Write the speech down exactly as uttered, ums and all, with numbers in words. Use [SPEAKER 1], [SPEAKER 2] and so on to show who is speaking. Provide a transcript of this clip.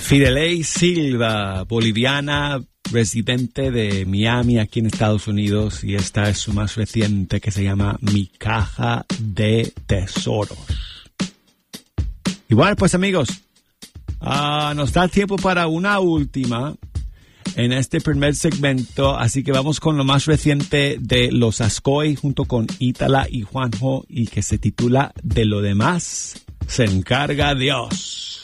[SPEAKER 1] Fidelei Silva, boliviana, residente de Miami, aquí en Estados Unidos, y esta es su más reciente, que se llama Mi Caja de Tesoros. Igual, pues amigos, uh, nos da tiempo para una última en este primer segmento, así que vamos con lo más reciente de los Ascoy junto con Ítala y Juanjo, y que se titula De lo demás se encarga Dios.